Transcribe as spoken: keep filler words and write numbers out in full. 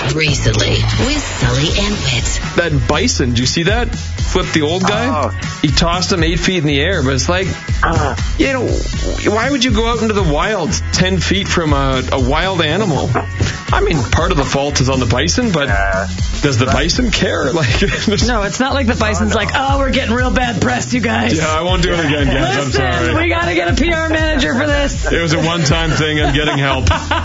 recently with Sully and Whit. That bison, did you see that? Flipped the old guy? Oh. He tossed him eight feet in the air, but it's like, Uh, you know, why would you go out into the wild ten feet from a, a wild animal? I mean, part of the fault is on the bison, but uh, does the bison care? Like, there's- No, it's not like the bison's like, oh, we're getting real bad press, you guys. yeah, I won't do it again, guys. I'm Listen, sorry. we got to get a P R manager for this. It was a one-time thing. I'm getting help.